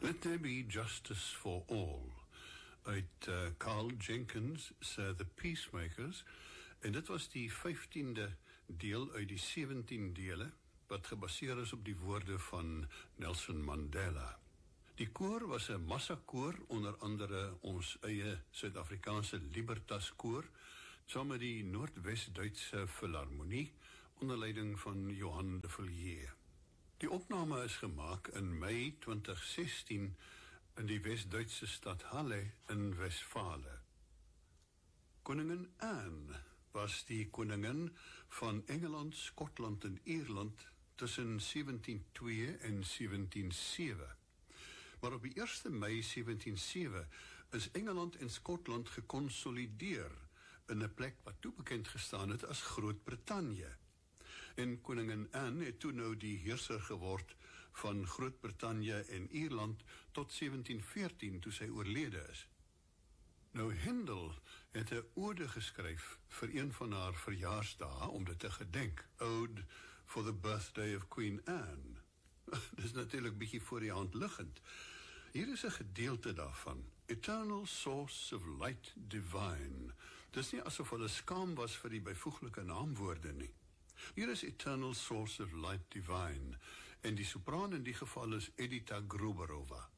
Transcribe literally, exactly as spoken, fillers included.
Let There Be Justice for All uit uh, Carl Jenkins se The Peacemakers, en dit was die vyftiende deel uit die sewentien dele wat gebaseer is op die woorde van Nelson Mandela. Die koor was 'n massakoor, onder andere ons eie Suid-Afrikaanse Libertas koor, saam met die Noordwes-Duitse Philharmonie onder leiding van Johan de Villiers. Die opname is gemaak in Mei twintig sestien in die Wes-Duitse stad Halle in Westfale. Koningin Anne was die koningin van Engeland, Skotland en Ierland tussen sewentien twee en sewentien sewe. Maar op die eerste Mei sewentien sewe is Engeland en Skotland gekonsolideer in 'n plek wat toe bekend gestaan het as Groot-Brittanje. En koningin Anne het toe nou die heerser geword van Groot-Brittanje en Ierland tot sewentien veertien toe sy oorlede is. Nou Handel het 'n ode geskryf vir een van haar verjaarsdae om dit te gedenk, Ode for the Birthday of Queen Anne. Dit is natuurlik bietjie voor die hand liggend. Hier is 'n gedeelte daarvan. Eternal source of light divine. Dis nie asof hulle skaam was vir die byvoeglike naamwoorde nie. Hier is Eternal source of light divine, en die sopraan in die geval is Edita Gruberova.